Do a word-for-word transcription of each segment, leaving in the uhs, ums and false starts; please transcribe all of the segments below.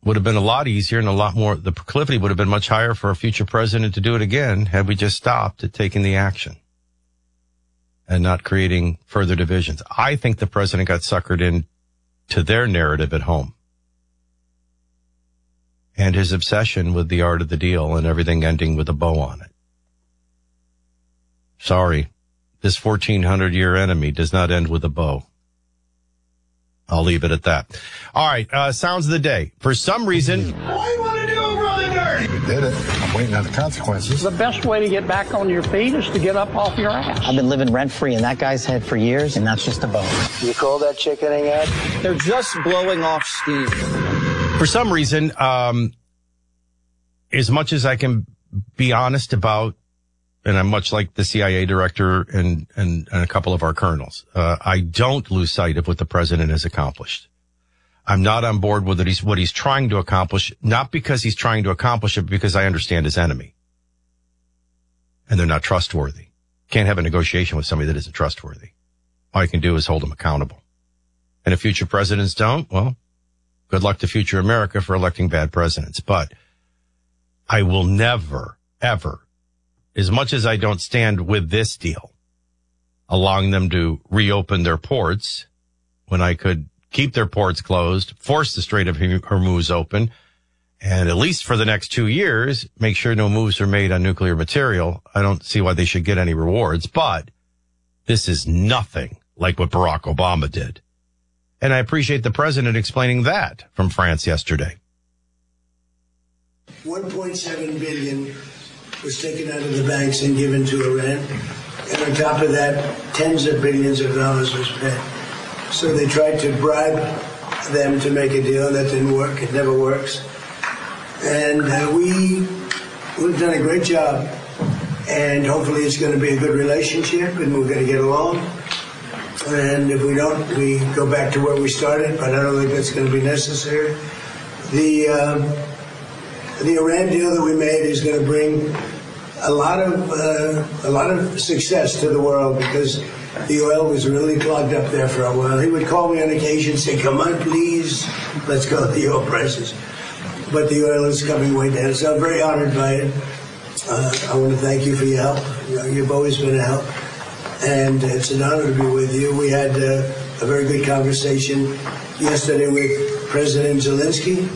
would have been a lot easier and a lot more, the proclivity would have been much higher for a future president to do it again had we just stopped at taking the action and not creating further divisions. I think the president got suckered into their narrative at home and his obsession with the art of the deal and everything ending with a bow on it. Sorry, this fourteen hundred year enemy does not end with a bow. I'll leave it at that. All right, uh, sounds of the day. For some reason... All you want to do is really dirty. We did it. I'm waiting on the consequences. The best way to get back on your feet is to get up off your ass. I've been living rent-free in that guy's head for years, and that's just a bonus. You call that chickening, Ed? They're just blowing off steam. For some reason, um, as much as I can be honest about, and I'm much like the C I A director and, and, and a couple of our colonels, uh, I don't lose sight of what the president has accomplished. I'm not on board with it. He's, what he's trying to accomplish, not because he's trying to accomplish it, but because I understand his enemy. And they're not trustworthy. Can't have a negotiation with somebody that isn't trustworthy. All you can do is hold them accountable. And if future presidents don't, well, good luck to future America for electing bad presidents. But I will never, ever, as much as I don't stand with this deal, allowing them to reopen their ports when I could keep their ports closed, force the Strait of Hormuz open, and at least for the next two years, make sure no moves are made on nuclear material. I don't see why they should get any rewards, but this is nothing like what Barack Obama did. And I appreciate the president explaining that from France yesterday. one point seven billion was taken out of the banks and given to Iran. And on top of that, tens of billions of dollars was spent. So they tried to bribe them to make a deal. That didn't work. It never works. And uh, we, we've done a great job. And hopefully it's going to be a good relationship and we're going to get along. And if we don't, we go back to where we started. But I don't think that's going to be necessary. The... Um, The Iran deal that we made is going to bring a lot of uh, a lot of success to the world because the oil was really clogged up there for a while. He would call me on occasion and say, "Come on, please, let's go with the oil prices." But the oil is coming way down, so I'm very honored by it. Uh, I want to thank you for your help. You know, you've always been a help, and it's an honor to be with you. We had uh, a very good conversation yesterday with President Zelensky.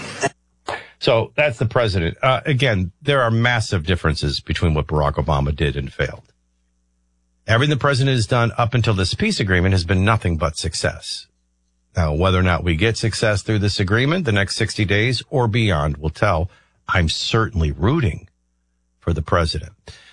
So that's the president. Uh, again, there are massive differences between what Barack Obama did and failed. Everything the president has done up until this peace agreement has been nothing but success. Now, whether or not we get success through this agreement the next sixty days or beyond will tell. I'm certainly rooting for the president.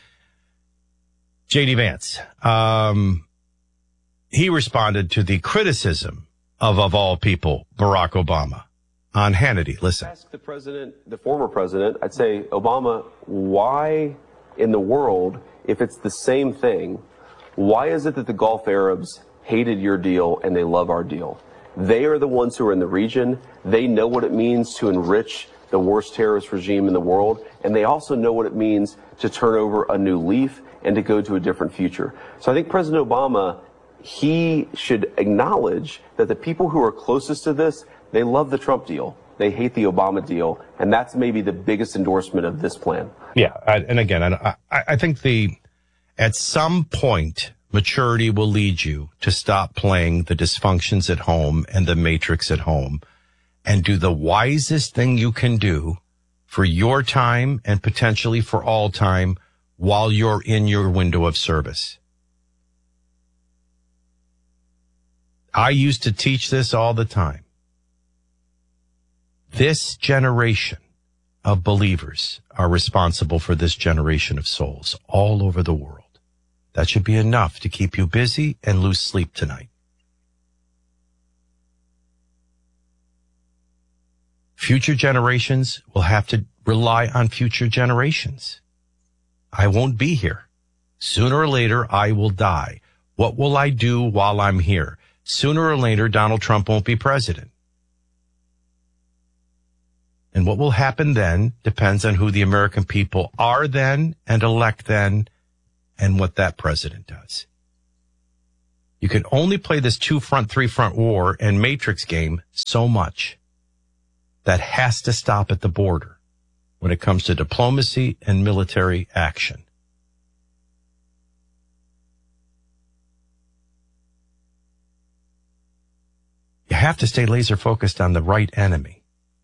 J D Vance, um, he responded to the criticism of, of all people, Barack Obama. On Hannity, listen. Ask the president, the former president, I'd say, Obama, why in the world, if it's the same thing, why is it that the Gulf Arabs hated your deal and they love our deal? They are the ones who are in the region. They know what it means to enrich the worst terrorist regime in the world. And they also know what it means to turn over a new leaf and to go to a different future. So I think President Obama, he should acknowledge that the people who are closest to this, they love the Trump deal. They hate the Obama deal. And that's maybe the biggest endorsement of this plan. Yeah. I, and again, I, I think the, at some point, maturity will lead you to stop playing the dysfunctions at home and the matrix at home and do the wisest thing you can do for your time and potentially for all time while you're in your window of service. I used to teach this all the time. This generation of believers are responsible for this generation of souls all over the world. That should be enough to keep you busy and lose sleep tonight. Future generations will have to rely on future generations. I won't be here. Sooner or later, I will die. What will I do while I'm here? Sooner or later, Donald Trump won't be president. And what will happen then depends on who the American people are then and elect then and what that president does. You can only play this two-front, three-front war and matrix game so much. That has to stop at the border when it comes to diplomacy and military action. You have to stay laser focused on the right enemy.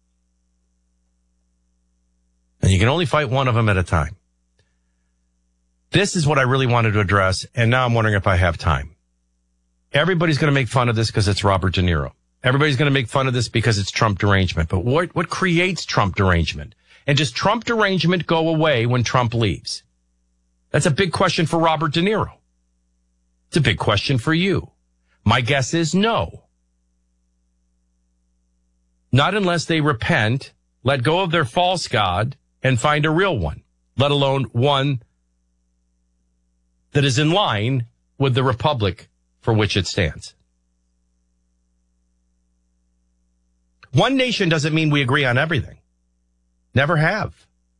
And you can only fight one of them at a time. This is what I really wanted to address, and now I'm wondering if I have time. Everybody's going to make fun of this because it's Robert De Niro. Everybody's going to make fun of this because it's Trump derangement. But what, what creates Trump derangement? And does Trump derangement go away when Trump leaves? That's a big question for Robert De Niro. It's a big question for you. My guess is no. Not unless they repent, let go of their false god, and find a real one, let alone one that is in line with the republic for which it stands. One nation doesn't mean we agree on everything. Never have.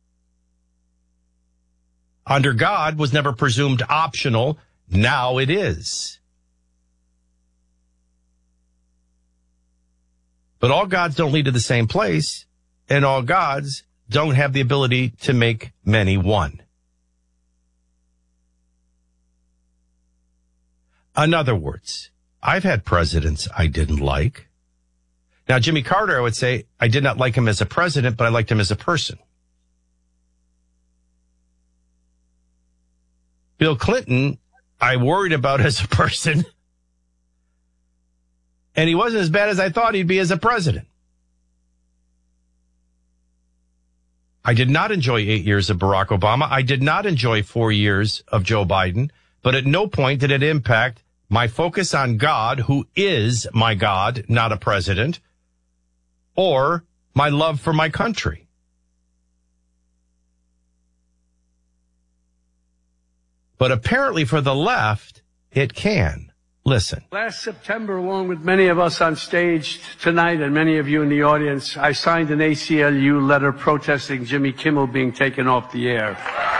Under God was never presumed optional. Now it is. But all gods don't lead to the same place, and all gods don't have the ability to make many one. In other words, I've had presidents I didn't like. Now, Jimmy Carter, I would say, I did not like him as a president, but I liked him as a person. Bill Clinton, I worried about as a person. And he wasn't as bad as I thought he'd be as a president. I did not enjoy eight years of Barack Obama. I did not enjoy four years of Joe Biden. But at no point did it impact my focus on God, who is my God, not a president, or my love for my country. But apparently for the left, it can. Listen. Last September, along with many of us on stage tonight and many of you in the audience, I signed an A C L U letter protesting Jimmy Kimmel being taken off the air.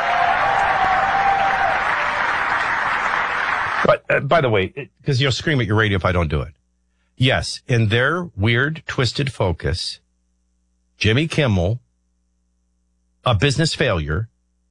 But, uh, by the way, because you'll scream at your radio if I don't do it. Yes, in their weird, twisted focus, Jimmy Kimmel, a business failure,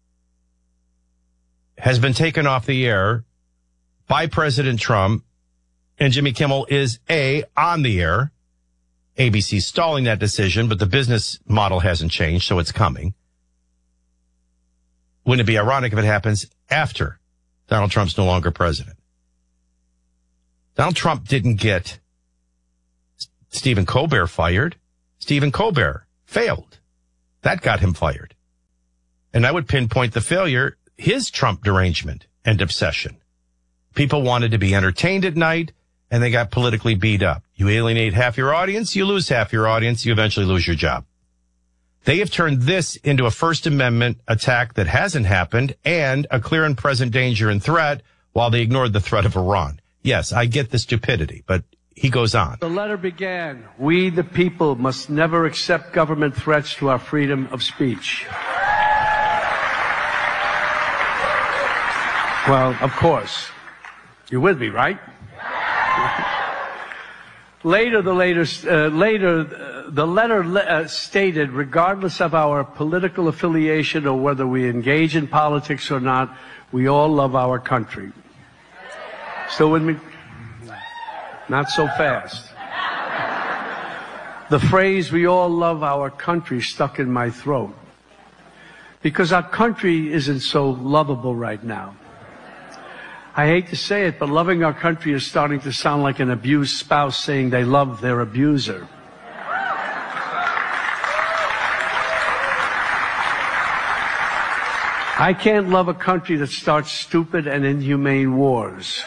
has been taken off the air by President Trump, and Jimmy Kimmel is, A, on the air. A B C's stalling that decision, but the business model hasn't changed, so it's coming. Wouldn't it be ironic if it happens after Donald Trump's no longer president? Donald Trump didn't get Stephen Colbert fired. Stephen Colbert failed. That got him fired. And I would pinpoint the failure, his Trump derangement and obsession. People wanted to be entertained at night, and they got politically beat up. You alienate half your audience, you lose half your audience, you eventually lose your job. They have turned this into a First Amendment attack that hasn't happened and a clear and present danger and threat while they ignored the threat of Iran. Yes, I get the stupidity, but he goes on. The letter began, "We, the people, must never accept government threats to our freedom of speech." Well, of course. You're with me, right? Later, the later, uh, later, uh, the letter uh, stated, regardless of our political affiliation or whether we engage in politics or not, we all love our country. Still with me? Not so fast. The phrase, "we all love our country," stuck in my throat. Because our country isn't so lovable right now. I hate to say it, but loving our country is starting to sound like an abused spouse saying they love their abuser. I can't love a country that starts stupid and inhumane wars,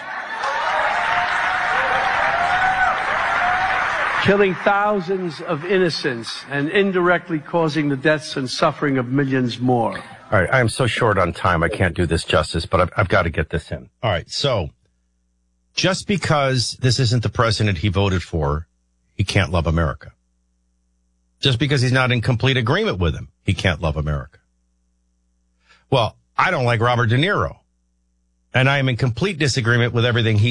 killing thousands of innocents and indirectly causing the deaths and suffering of millions more. All right, I am so short on time, I can't do this justice, but I've, I've got to get this in. All right, so just because this isn't the president he voted for, he can't love America. Just because he's not in complete agreement with him, he can't love America. Well, I don't like Robert De Niro, and I am in complete disagreement with everything he